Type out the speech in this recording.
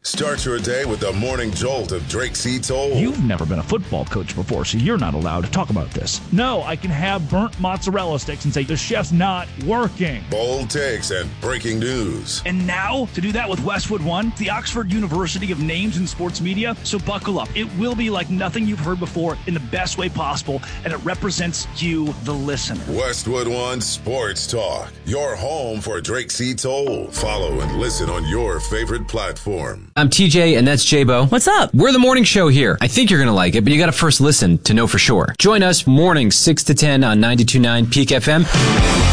Start your day with the morning jolt of Drake C. Toll. You've never been a football coach before, so you're not allowed to talk about this. No, I can have burnt mozzarella sticks and say the chef's not working. Bold takes and breaking news. And now, to do that with Westwood One, the Oxford University of names in sports media. So buckle up. It will be like nothing you've heard before in the best way possible, and it represents you, the listener. Westwood One Sports Talk, your home for Drake C. Toll. Follow and listen on your favorite platform. I'm TJ, and that's J-Bo. What's up? We're the morning show here. I think you're going to like it, but you got to first listen to know for sure. Join us mornings 6 to 10 on 92.9 Peak FM.